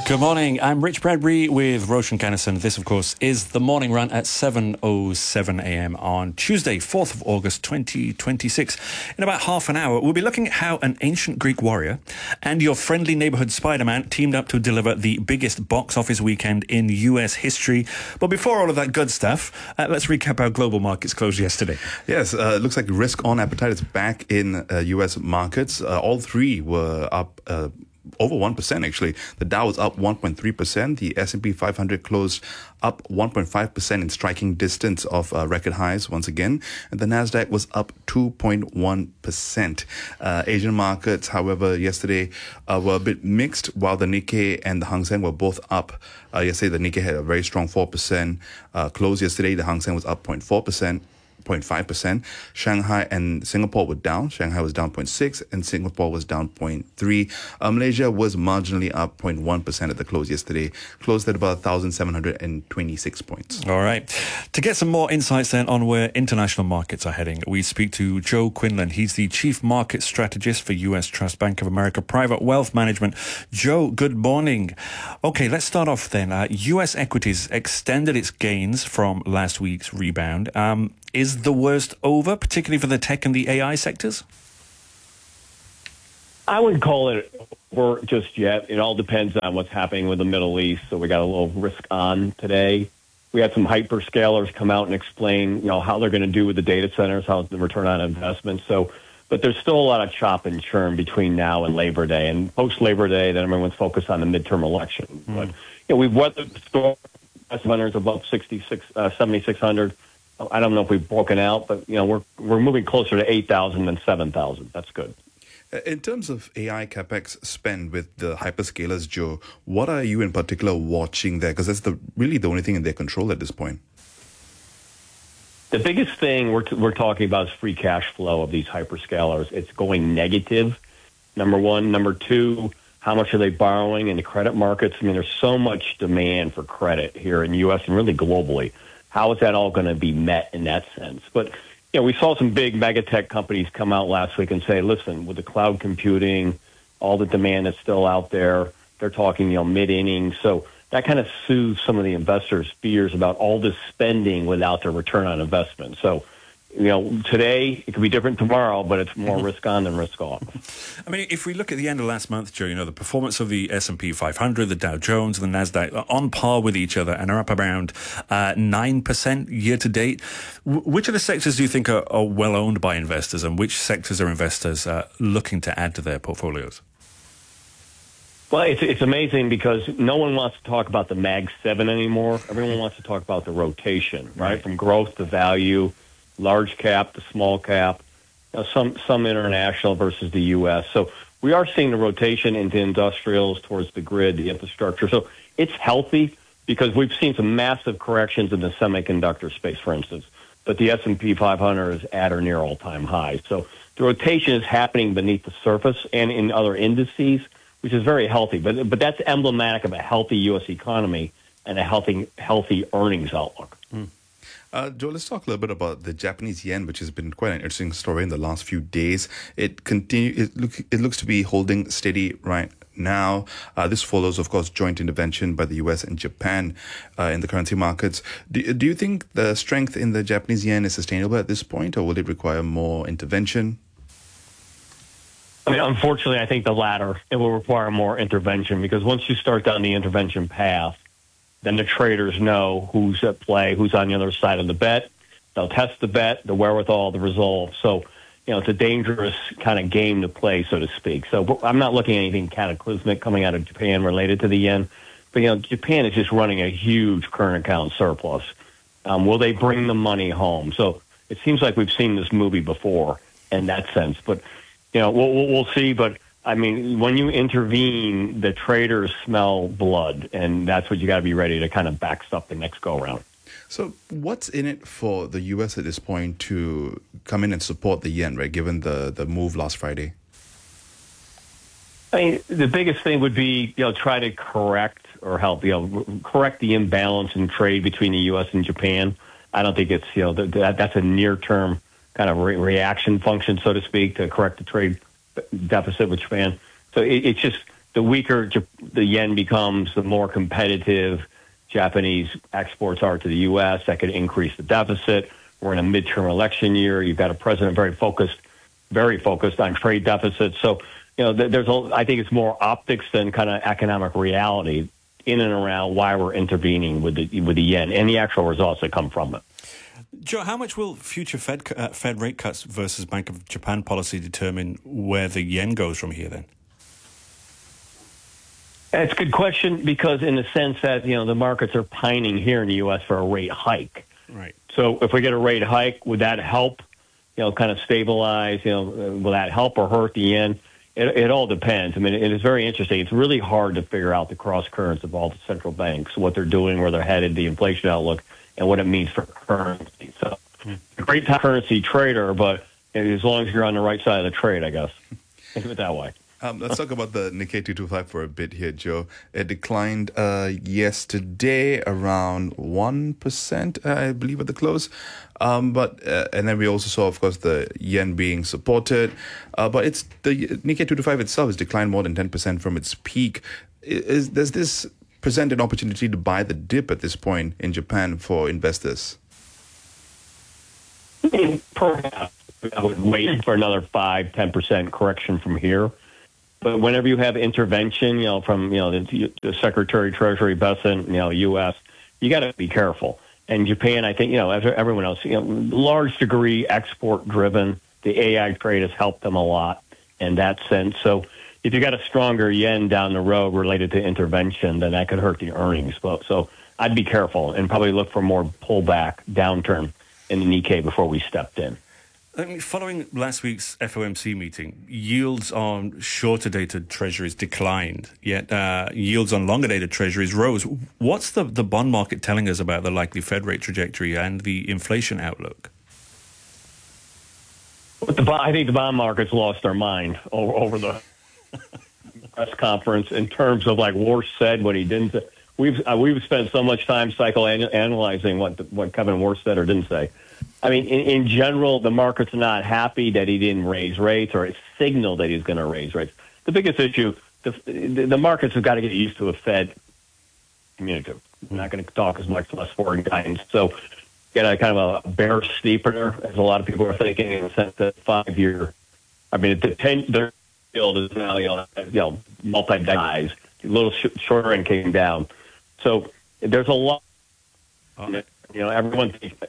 Good morning. I'm Rich Bradbury with Roshan Kannison. This, of course, is the morning run at 7:07 a.m. on Tuesday, 4th of August, 2026. In about half an hour, we'll be looking at how an ancient Greek warrior and your friendly neighborhood Spider-Man teamed up to deliver the biggest box office weekend in U.S. history. But before all of that good stuff, let's recap how global markets closed yesterday. Yes, it looks like risk-on appetite is back in U.S. markets. All three were up over 1%, actually. The Dow was up 1.3%. The S&P 500 closed up 1.5% in striking distance of record highs once again. And the Nasdaq was up 2.1%. Asian markets, however, yesterday were a bit mixed. While the Nikkei and the Hang Seng were both up. Yesterday, the Nikkei had a very strong 4% close. Yesterday, the Hang Seng was up 0.4%. 0.5%. Shanghai and Singapore were down. Shanghai was down 0.6% and Singapore was down 0.3%. Malaysia was marginally up 0.1% at the close yesterday. Closed at about 1,726 points. All right. To get some more insights then on where international markets are heading, we speak to Joe Quinlan. He's the Chief Market Strategist for U.S. Trust Bank of America Private Wealth Management. Joe, good morning. Okay, let's start off then. U.S. equities extended its gains from last week's rebound. Is the worst over, particularly for the tech and the AI sectors? I wouldn't call it over just yet. It all depends on what's happening with the Middle East. So we got a little risk on today. We had some hyperscalers come out and explain, how they're going to do with the data centers, how the return on investment. But there's still a lot of chop and churn between now and Labor Day. And post Labor Day, then everyone's focused on the midterm election. But we've weathered the storm. S&P's above 7,600. I don't know if we've broken out, but we're moving closer to 8,000 than 7,000. That's good. In terms of AI capex spend with the hyperscalers, Joe, what are you in particular watching there? Because that's really the only thing in their control at this point. The biggest thing we're talking about is free cash flow of these hyperscalers. It's going negative, number one. Number two, how much are they borrowing in the credit markets? I mean, there's so much demand for credit here in the U.S. and really globally. How is that all going to be met in that sense? But, we saw some big mega tech companies come out last week and say, listen, with the cloud computing, all the demand that's still out there, they're talking, mid-innings. So that kind of soothes some of the investors' fears about all this spending without the return on investment. So, today it could be different tomorrow, but it's more risk on than risk off. I mean, if we look at the end of last month, Joe, the performance of the S&P 500, the Dow Jones, and the Nasdaq are on par with each other and are up around 9% year to date. Which of the sectors do you think are well owned by investors, and which sectors are investors looking to add to their portfolios? Well, it's amazing because no one wants to talk about the Mag 7 anymore. Everyone wants to talk about the rotation, right? From growth to value, large cap to small cap, some international versus the U.S. So we are seeing the rotation into industrials towards the grid, the infrastructure. So it's healthy because we've seen some massive corrections in the semiconductor space, for instance. But the S&P 500 is at or near all-time highs. So the rotation is happening beneath the surface and in other indices, which is very healthy. But that's emblematic of a healthy U.S. economy and a healthy earnings outlook. Joe, let's talk a little bit about the Japanese yen, which has been quite an interesting story in the last few days. It looks to be holding steady right now. This follows, of course, joint intervention by the U.S. and Japan in the currency markets. Do you think the strength in the Japanese yen is sustainable at this point, or will it require more intervention? I mean, unfortunately, I think the latter. It will require more intervention because once you start down the intervention path, then the traders know who's at play, who's on the other side of the bet. They'll test the bet, the wherewithal, the resolve. So, it's a dangerous kind of game to play, so to speak. So I'm not looking at anything cataclysmic coming out of Japan related to the yen. But, Japan is just running a huge current account surplus. Will they bring the money home? So it seems like we've seen this movie before in that sense. But, we'll see. But I mean, when you intervene, the traders smell blood, and that's what you got to be ready to kind of backstop the next go-around. So what's in it for the U.S. at this point to come in and support the yen, right, given the move last Friday? I mean, the biggest thing would be, try to correct or help, correct the imbalance in trade between the U.S. and Japan. I don't think it's, that's a near-term kind of reaction function, so to speak, to correct the trade deficit with Japan. So it's just the weaker the yen becomes, the more competitive Japanese exports are to the U.S. That could increase the deficit. We're in a midterm election year. You've got a president very focused on trade deficits. So, I think it's more optics than kind of economic reality in and around why we're intervening with the yen and the actual results that come from it. Joe, how much will future Fed rate cuts versus Bank of Japan policy determine where the yen goes from here then? It's a good question because in the sense that, the markets are pining here in the U.S. for a rate hike. Right. So if we get a rate hike, would that help, kind of stabilize, will that help or hurt the yen? It all depends. I mean, it is very interesting. It's really hard to figure out the cross currents of all the central banks, what they're doing, where they're headed, the inflation outlook, and what it means for currency. So a great currency trader, but as long as you're on the right side of the trade, I guess. Think of it that way. Let's talk about the Nikkei 225 for a bit here, Joe. It declined yesterday around 1%, I believe, at the close. And then we also saw, of course, the yen being supported. But it's the Nikkei 225 itself has declined more than 10% from its peak. Does this present an opportunity to buy the dip at this point in Japan for investors? Perhaps I would wait for another 5-10% correction from here. But whenever you have intervention, from the Secretary of Treasury, Bessent, U.S., you got to be careful. And Japan, I think, as everyone else, large degree export driven. The AI trade has helped them a lot in that sense. So if you got a stronger yen down the road related to intervention, then that could hurt the earnings. So I'd be careful and probably look for more pullback, downturn in the Nikkei before we stepped in. Following last week's FOMC meeting, yields on shorter dated treasuries declined, yet yields on longer dated treasuries rose. What's the bond market telling us about the likely Fed rate trajectory and the inflation outlook? I think the bond market's lost their mind over the press conference in terms of like Warsh said what he didn't say. We've spent so much time analyzing what Kevin Warsh said or didn't say. I mean, in general, the market's not happy that he didn't raise rates or it signaled that he's going to raise rates. The biggest issue, the markets have got to get used to a Fed communicative. We're not going to talk as much less foreign guidance. So get a kind of a bear steepener, as a lot of people are thinking, in the sense that 5-year, the yield is now, multi-dies. A little shorter end came down. So there's a lot, everyone thinks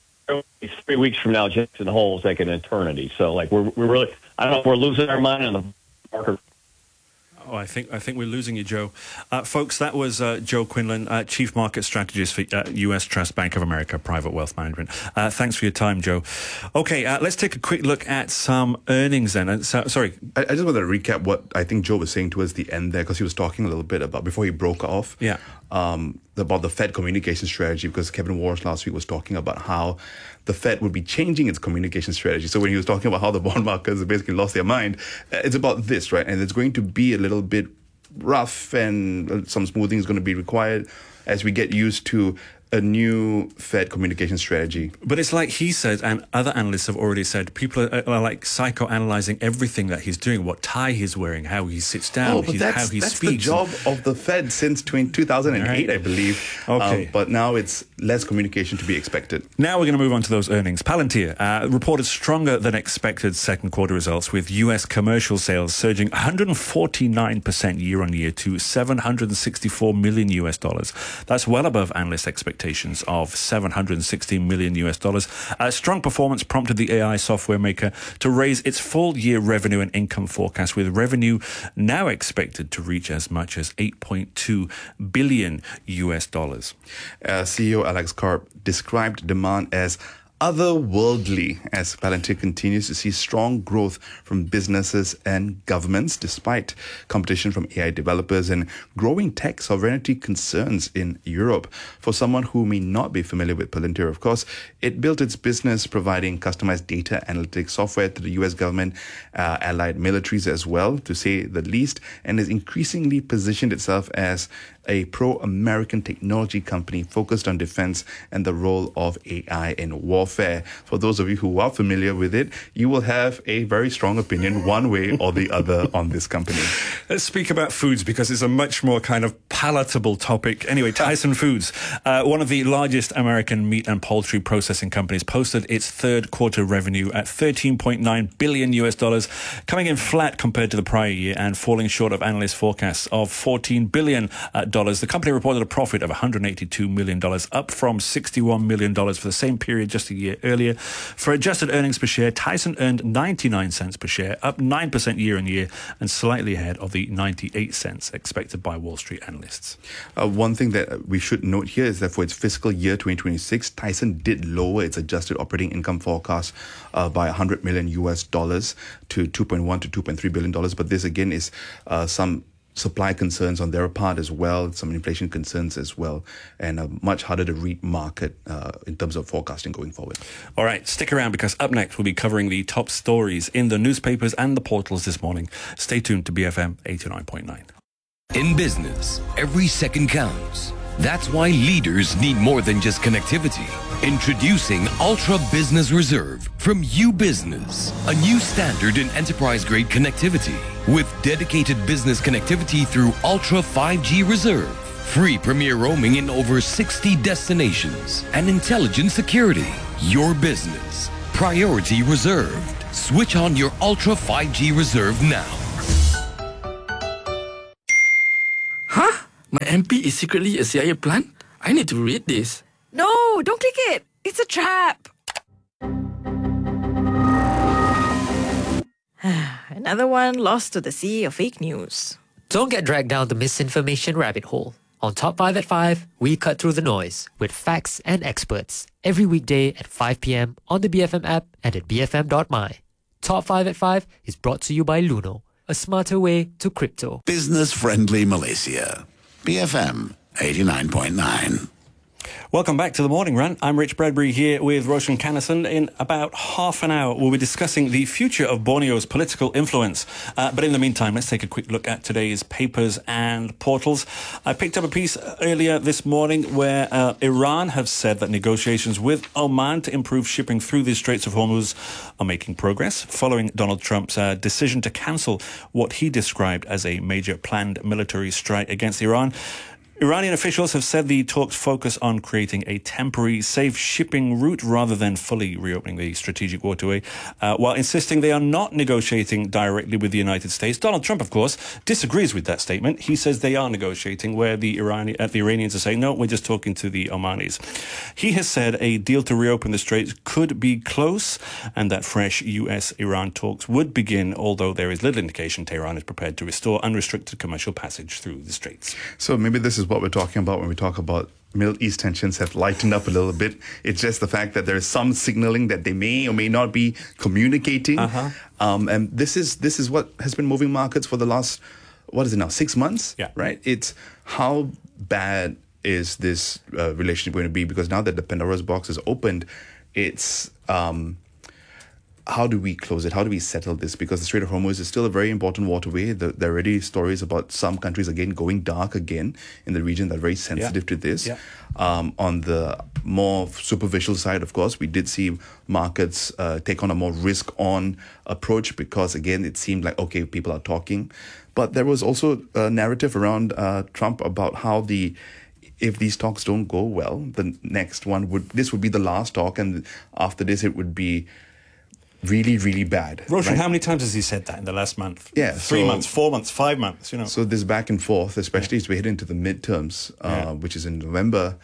3 weeks from now, Jackson Hole is like an eternity. So, we're really, I don't know if we're losing our mind on the market. Oh, I think we're losing you, Joe. Folks, that was Joe Quinlan, Chief Market Strategist for U.S. Trust Bank of America Private Wealth Management. Thanks for your time, Joe. Okay, let's take a quick look at some earnings then. Sorry. I just want to recap what I think Joe was saying towards the end there, because he was talking a little bit about, before he broke off, about the Fed communication strategy, because Kevin Warsh last week was talking about how the Fed would be changing its communication strategy. So when he was talking about how the bond markets have basically lost their mind, it's about this, right? And it's going to be a little bit rough and some smoothing is going to be required as we get used to a new Fed communication strategy. But it's like he said, and other analysts have already said, people are like psychoanalyzing everything that he's doing, what tie he's wearing, how he sits down, how he that's speaks. That's the job of the Fed since 2008, right. I believe. Okay. But now it's less communication to be expected. Now we're going to move on to those earnings. Palantir reported stronger than expected second quarter results, with U.S. commercial sales surging 149% year on year to $764 million US. That's well above analyst expectations of $716 million US. Strong performance prompted the AI software maker to raise its full year revenue and income forecast, with revenue now expected to reach as much as $8.2 billion US. CEO Alex Karp described demand as otherworldly as Palantir continues to see strong growth from businesses and governments despite competition from AI developers and growing tech sovereignty concerns in Europe. For someone who may not be familiar with Palantir, of course, it built its business providing customized data analytics software to the US government, allied militaries as well, to say the least, and has increasingly positioned itself as a pro-American technology company focused on defense and the role of AI in warfare. affair. For those of you who are familiar with it, you will have a very strong opinion one way or the other on this company. Let's speak about foods because it's a much more kind of palatable topic. Anyway, Tyson Foods, one of the largest American meat and poultry processing companies, posted its third quarter revenue at $13.9 billion US dollars, coming in flat compared to the prior year and falling short of analyst forecasts of $14 billion. The company reported a profit of $182 million, up from $61 million for the same period just a year earlier. For adjusted earnings per share, Tyson earned 99 cents per share, up 9% year on year, and slightly ahead of the 98 cents expected by Wall Street analysts. One thing that we should note here is that for its fiscal year 2026, Tyson did lower its adjusted operating income forecast by $100 million US dollars to $2.1 to $2.3 billion. But this again is some supply concerns on their part as well, some inflation concerns as well, and a much harder to read market in terms of forecasting going forward. All right, stick around because up next we'll be covering the top stories in the newspapers and the portals this morning. Stay tuned to BFM 89.9. In business, every second counts. That's why leaders need more than just connectivity. Introducing Ultra Business Reserve from UBusiness, a new standard in enterprise-grade connectivity with dedicated business connectivity through Ultra 5G Reserve, free premier roaming in over 60 destinations, and intelligent security. Your business, priority reserved. Switch on your Ultra 5G Reserve now. Huh? My MP is secretly a CIA plant? I need to read this. No, don't click it. It's a trap. Another one lost to the sea of fake news. Don't get dragged down the misinformation rabbit hole. On Top 5 at 5, we cut through the noise with facts and experts every weekday at 5 p.m. on the BFM app and at bfm.my. Top 5 at 5 is brought to you by Luno, a smarter way to crypto. Business-friendly Malaysia. BFM 89.9. Welcome back to the Morning Run. I'm Rich Bradbury here with Roshan Kannison. In about half an hour, we'll be discussing the future of Borneo's political influence. But in the meantime, let's take a quick look at today's papers and portals. I picked up a piece earlier this morning where Iran have said that negotiations with Oman to improve shipping through the Straits of Hormuz are making progress, following Donald Trump's decision to cancel what he described as a major planned military strike against Iran. Iranian officials have said the talks focus on creating a temporary, safe shipping route rather than fully reopening the strategic waterway, while insisting they are not negotiating directly with the United States. Donald Trump, of course, disagrees with that statement. He says they are negotiating, where the Iranians are saying, no, we're just talking to the Omanis. He has said a deal to reopen the straits could be close and that fresh US-Iran talks would begin, although there is little indication Tehran is prepared to restore unrestricted commercial passage through the straits. So maybe this is what we're talking about when we talk about Middle East tensions have lightened up a little bit. It's just the fact that there is some signaling that they may or may not be communicating. And this is what has been moving markets for the last, 6 months? Yeah. Right? It's how bad is this relationship going to be? Because now that the Pandora's box is opened, it's... how do we close it? How do we settle this? Because the Strait of Hormuz is still a very important waterway. There are already stories about some countries again going dark again in the region that are very sensitive to this. Yeah. On the more superficial side, of course, we did see markets take on a more risk-on approach because, again, it seemed like, okay, people are talking. But there was also a narrative around Trump about how if these talks don't go well, the next one this would be the last talk, and after this it would be really, really bad. Roshan, right? how many times has he said that in the last month? Yeah. 3 months, 4 months, 5 months, So this back and forth, especially as we head into the midterms, which is in November,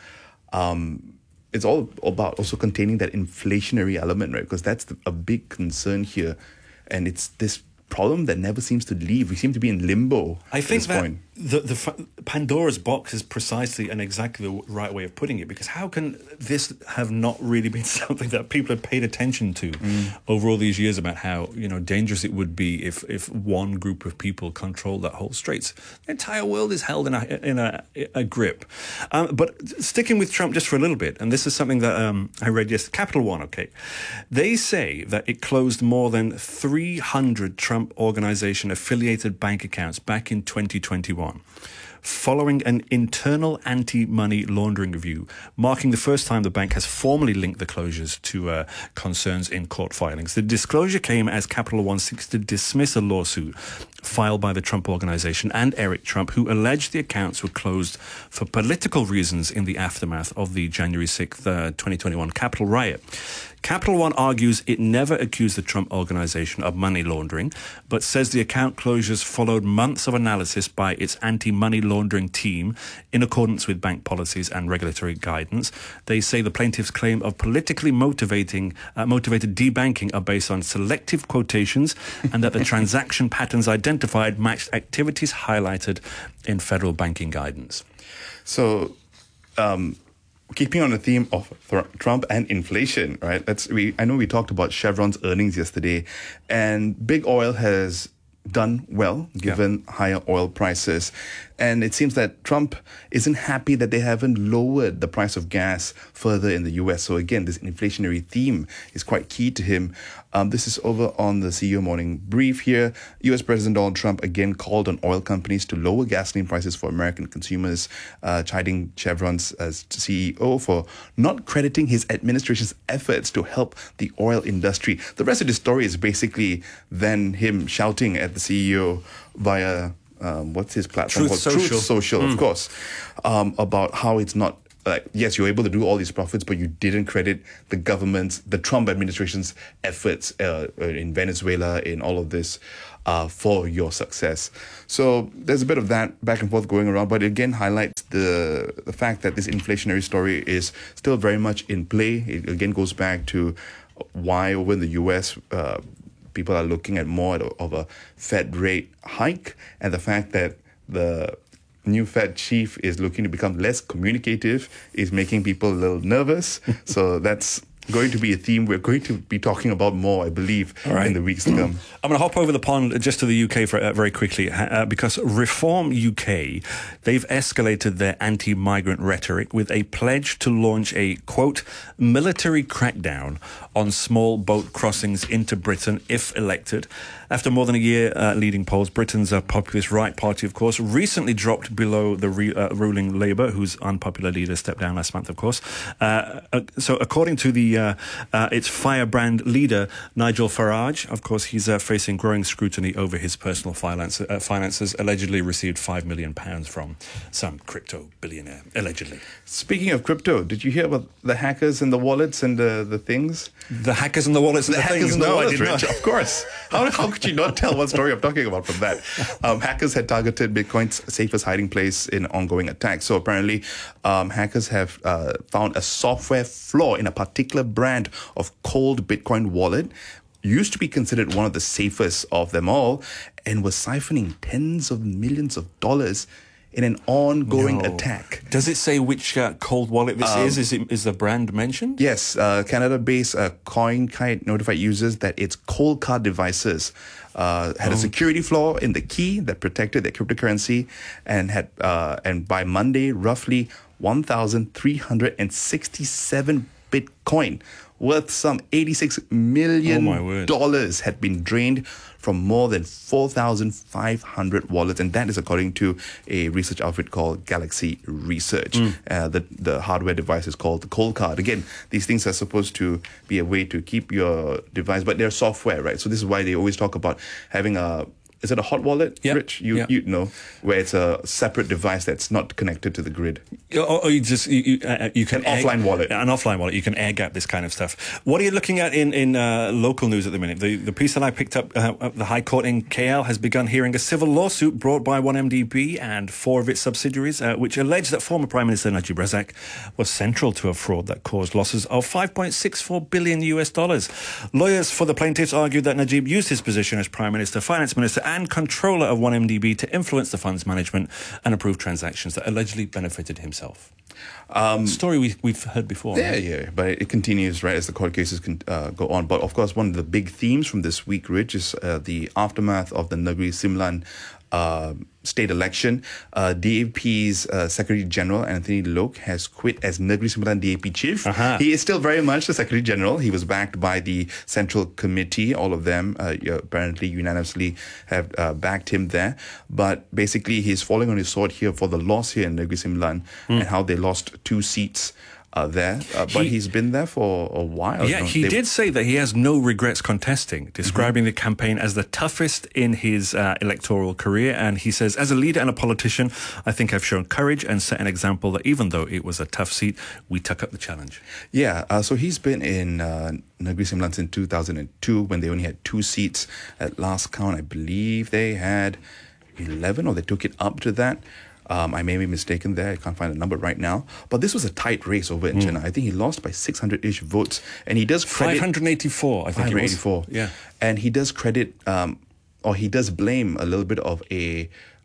it's all about also containing that inflationary element, right? Because that's a big concern here. And it's this problem that never seems to leave. We seem to be in limbo I think at this that point. the Pandora's box is precisely and exactly the right way of putting it, because how can this have not really been something that people have paid attention to over all these years about how dangerous it would be if one group of people controlled that whole straits? The entire world is held in a grip. But sticking with Trump just for a little bit, and this is something that I read yesterday, Capital One, they say that it closed more than 300 Trump Organization affiliated bank accounts back in 2021. Chevron, following an internal anti-money laundering review, marking the first time the bank has formally linked the closures to concerns in court filings. The disclosure came as Capital One seeks to dismiss a lawsuit filed by the Trump Organization and Eric Trump, who alleged the accounts were closed for political reasons in the aftermath of the January 6th, 2021 Capitol riot. Capital One argues it never accused the Trump Organization of money laundering, but says the account closures followed months of analysis by its anti-money laundering team in accordance with bank policies and regulatory guidance. They say the plaintiff's claim of politically motivated debanking are based on selective quotations and that the transaction patterns identified matched activities highlighted in federal banking guidance. So, keeping on the theme of Trump and inflation, right? I know we talked about Chevron's earnings yesterday, and big oil has done well given higher oil prices. And it seems that Trump isn't happy that they haven't lowered the price of gas further in the US. So again, this inflationary theme is quite key to him. This is over on the CEO Morning Brief here. US President Donald Trump again called on oil companies to lower gasoline prices for American consumers, chiding Chevron's CEO for not crediting his administration's efforts to help the oil industry. The rest of the story is basically then him shouting at the CEO via what's his platform Truth called? Social. Truth Social, of course, about how it's not like, yes, you're able to do all these profits, but you didn't credit the Trump administration's efforts in Venezuela, in all of this, for your success. So there's a bit of that back and forth going around, but it again highlights the fact that this inflationary story is still very much in play. It again goes back to why over in the US, people are looking at more of a Fed rate hike, and the fact that the new Fed chief is looking to become less communicative is making people a little nervous. So that's going to be a theme we're going to be talking about more, I believe, in the weeks to come. I'm going to hop over the pond just to the UK very quickly because Reform UK, they've escalated their anti-migrant rhetoric with a pledge to launch a, quote, military crackdown on small boat crossings into Britain if elected. After more than a year leading polls, Britain's populist right party, of course, recently dropped below the ruling Labour, whose unpopular leader stepped down last month, of course. So according to its firebrand leader, Nigel Farage, of course, he's facing growing scrutiny over his personal finances, allegedly received £5 million from some crypto billionaire, allegedly. Speaking of crypto, did you hear about the hackers and the wallets and the things? The hackers and the wallets and the things? No, I did not. Of course. How could you not tell what story I'm talking about from that? Hackers had targeted Bitcoin's safest hiding place in ongoing attacks. So apparently, hackers have found a software flaw in a particular brand of cold Bitcoin wallet, used to be considered one of the safest of them all, and was siphoning tens of millions of dollars in an ongoing attack. Does it say which cold wallet this is? Is the brand mentioned? Yes, Canada-based CoinKite notified users that its cold card devices had a security flaw in the key that protected their cryptocurrency, and had and by Monday, roughly 1,367 Bitcoin worth some $86 million had been drained from more than 4,500 wallets, and that is according to a research outfit called Galaxy Research. The hardware device is called the Cold Card. Again, these things are supposed to be a way to keep your device, but they're software, right? So this is why they always talk about having a... Is it a hot wallet, Rich? You know, where it's a separate device that's not connected to the grid. Or you can offline wallet. An offline wallet. You can air gap this kind of stuff. What are you looking at in local news at the minute? The piece that I picked up, the High Court in KL has begun hearing a civil lawsuit brought by 1MDB and 4 of its subsidiaries, which allege that former Prime Minister Najib Razak was central to a fraud that caused losses of $5.64 billion US. Lawyers for the plaintiffs argued that Najib used his position as Prime Minister, Finance Minister and controller of 1MDB to influence the fund's management and approve transactions that allegedly benefited himself. Story we've heard before. Yeah, but it continues, right, as the court cases go on. But of course, one of the big themes from this week, Rich, is the aftermath of the Negeri Sembilan state election. DAP's Secretary General Anthony Loke has quit as Negeri Sembilan DAP chief. He is still very much the Secretary General. He was backed by the Central Committee. All of them apparently unanimously have backed him there. But basically, he's falling on his sword here for the loss here in Negeri Sembilan and how they lost 2 seats there. But he's been there for a while. Yeah, he did say that he has no regrets contesting, describing the campaign as the toughest in his electoral career. And he says, as a leader and a politician, I think I've shown courage and set an example that even though it was a tough seat, we took up the challenge. Yeah, so he's been in Negeri Sembilan since 2002 when they only had 2 seats. At last count, I believe they had 11 or they took it up to that. I may be mistaken there. I can't find the number right now. But this was a tight race over in Chennai. I think he lost by 600-ish votes. And he does credit... 584, I think 584. it was. Yeah. And he does credit, or he does blame a little bit of a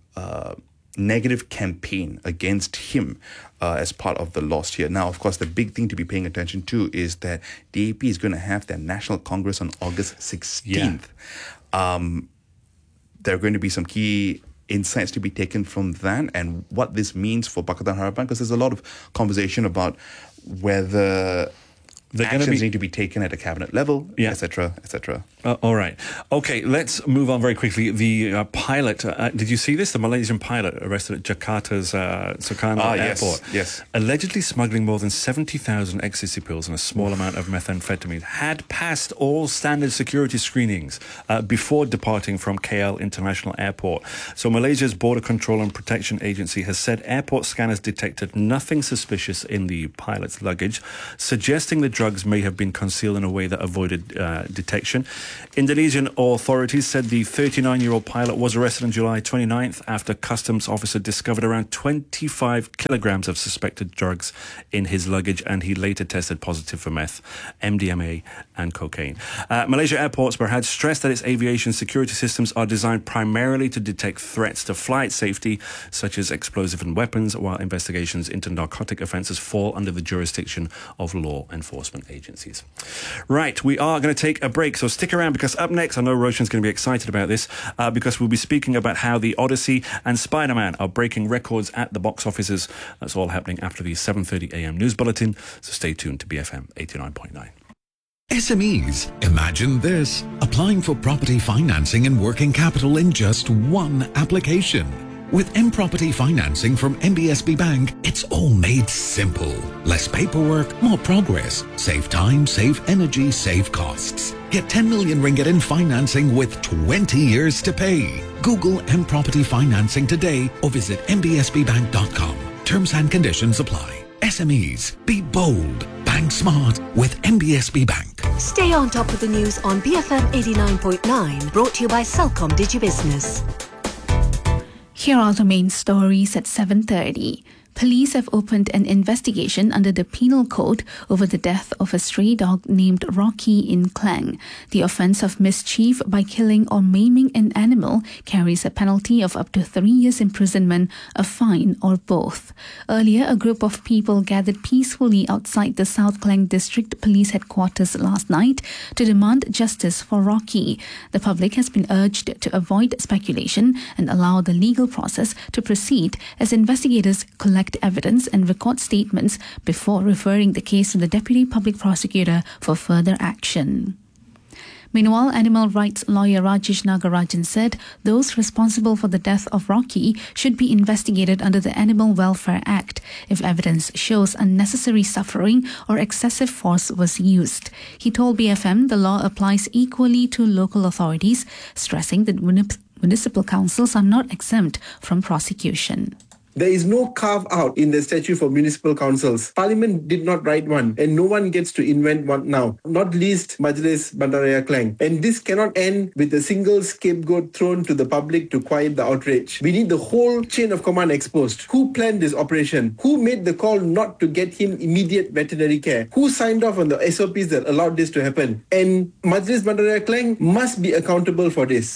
negative campaign against him as part of the loss here. Now, of course, the big thing to be paying attention to is that DAP is going to have their National Congress on August 16th. Yeah. There are going to be some key insights to be taken from that and what this means for Pakatan Harapan, because there's a lot of conversation about whether actions need to be taken at a cabinet level, etc., etc. All right. Okay, let's move on very quickly. The pilot, did you see this? The Malaysian pilot arrested at Jakarta's Sukarno Airport. Yes. Allegedly smuggling more than 70,000 ecstasy pills and a small amount of methamphetamine. Had passed all standard security screenings before departing from KL International Airport. So Malaysia's Border Control and Protection Agency has said airport scanners detected nothing suspicious in the pilot's luggage, suggesting the drugs may have been concealed in a way that avoided detection. Indonesian authorities said the 39-year-old pilot was arrested on July 29th after a customs officer discovered around 25 kilograms of suspected drugs in his luggage, and he later tested positive for meth, MDMA and cocaine. Malaysia Airports Berhad stressed that its aviation security systems are designed primarily to detect threats to flight safety, such as explosive and weapons, while investigations into narcotic offences fall under the jurisdiction of law enforcement agencies. Right, we are going to take a break, so stick around, because up next, I know Roshan's going to be excited about this, because we'll be speaking about how The Odyssey and Spider-Man are breaking records at the box offices. That's all happening after the 7:30 a.m. news bulletin, so stay tuned to BFM 89.9. SMEs, imagine this: applying for property financing and working capital in just one application. With M-Property Financing from MBSB Bank, it's all made simple. Less paperwork, more progress. Save time, save energy, save costs. Get 10 million ringgit in financing with 20 years to pay. Google M-Property Financing today or visit mbsbbank.com. Terms and conditions apply. SMEs, be bold. Bank smart with MBSB Bank. Stay on top of the news on BFM 89.9, brought to you by Celcom DigiBusiness. Here are the main stories at 7:30. Police have opened an investigation under the Penal Code over the death of a stray dog named Rocky in Klang. The offence of mischief by killing or maiming an animal carries a penalty of up to 3 years imprisonment, a fine, or both. Earlier, a group of people gathered peacefully outside the South Klang District Police Headquarters last night to demand justice for Rocky. The public has been urged to avoid speculation and allow the legal process to proceed as investigators collect evidence and record statements before referring the case to the Deputy Public Prosecutor for further action. Meanwhile, animal rights lawyer Rajesh Nagarajan said those responsible for the death of Rocky should be investigated under the Animal Welfare Act if evidence shows unnecessary suffering or excessive force was used. He told BFM the law applies equally to local authorities, stressing that municipal councils are not exempt from prosecution. There is no carve-out in the statute for municipal councils. Parliament did not write one, and no one gets to invent one now, not least Majlis Bandaraya Klang. And this cannot end with a single scapegoat thrown to the public to quiet the outrage. We need the whole chain of command exposed. Who planned this operation? Who made the call not to get him immediate veterinary care? Who signed off on the SOPs that allowed this to happen? And Majlis Bandaraya Klang must be accountable for this.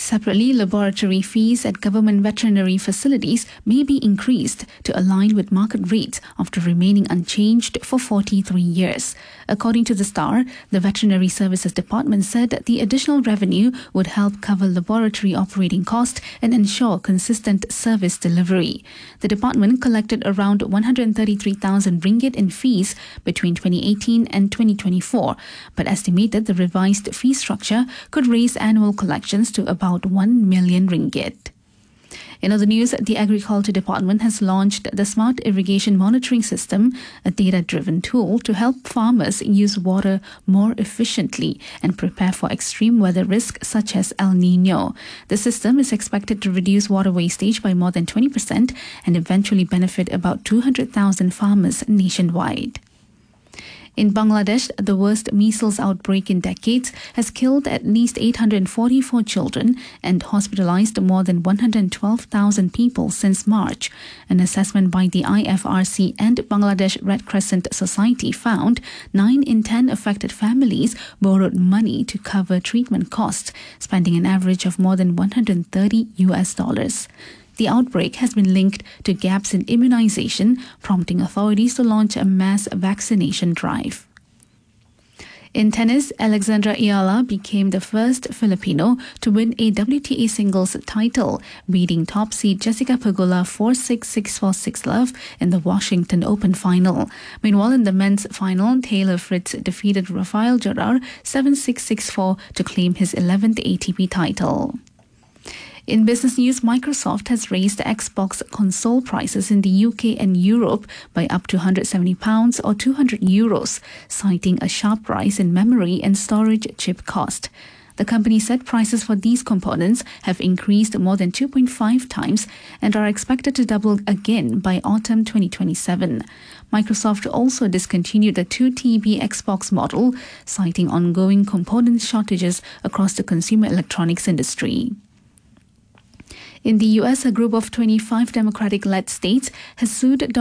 Separately, laboratory fees at government veterinary facilities may be increased to align with market rates after remaining unchanged for 43 years. According to The Star, the Veterinary Services Department said the additional revenue would help cover laboratory operating costs and ensure consistent service delivery. The department collected around 133,000 ringgit in fees between 2018 and 2024, but estimated the revised fee structure could raise annual collections to about 1 million ringgit. In other news, the Agriculture Department has launched the Smart Irrigation Monitoring System, a data-driven tool to help farmers use water more efficiently and prepare for extreme weather risks such as El Niño. The system is expected to reduce water wastage by more than 20% and eventually benefit about 200,000 farmers nationwide. In Bangladesh, the worst measles outbreak in decades has killed at least 844 children and hospitalized more than 112,000 people since March. An assessment by the IFRC and Bangladesh Red Crescent Society found 9 in 10 affected families borrowed money to cover treatment costs, spending an average of more than $130. The outbreak has been linked to gaps in immunization, prompting authorities to launch a mass vaccination drive. In tennis, Alexandra Ayala became the first Filipino to win a WTA singles title, beating top seed Jessica Pegula 4-6, 6-4, 6-love in the Washington Open final. Meanwhile, in the men's final, Taylor Fritz defeated Rafael Jarrar 7-6, 6-4 to claim his 11th ATP title. In business news, Microsoft has raised Xbox console prices in the UK and Europe by up to £170 or €200, citing a sharp rise in memory and storage chip cost. The company said prices for these components have increased more than 2.5 times and are expected to double again by autumn 2027. Microsoft also discontinued the 2 TB Xbox model, citing ongoing component shortages across the consumer electronics industry. In the US, a group of 25 Democratic-led states has sued